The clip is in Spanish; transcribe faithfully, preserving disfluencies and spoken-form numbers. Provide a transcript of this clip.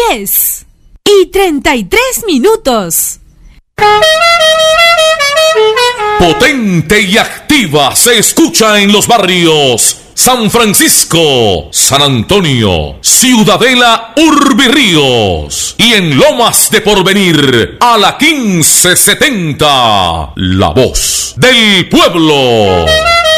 diez y treinta y tres minutos. Potente y activa se escucha en los barrios San Francisco, San Antonio, Ciudadela, Urbirríos y en Lomas de Porvenir a la quince setenta, La Voz del Pueblo.